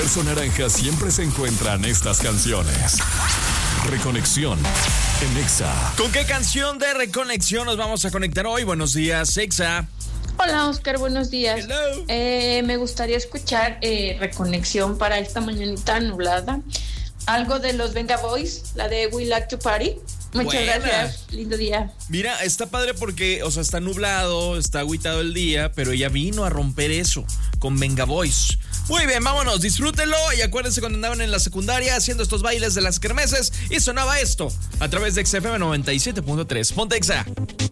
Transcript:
universo naranja siempre se encuentran estas canciones. Reconexión en Exa. ¿Con qué canción de Reconexión nos vamos a conectar hoy? Buenos días, Exa. Hola, Oscar, buenos días. Hello. Me gustaría escuchar Reconexión para esta mañanita nublada. Algo de los Venga Boys, la de We Like to Party. Muchas Buena. gracias, lindo día. Mira, está padre porque, o sea, está nublado, está agüitado el día, pero ella vino a romper eso con Venga Boys. Muy bien, vámonos, disfrútenlo y acuérdense cuando andaban en la secundaria haciendo estos bailes de las kermeses y sonaba esto a través de XFM 97.3. Ponte Exa.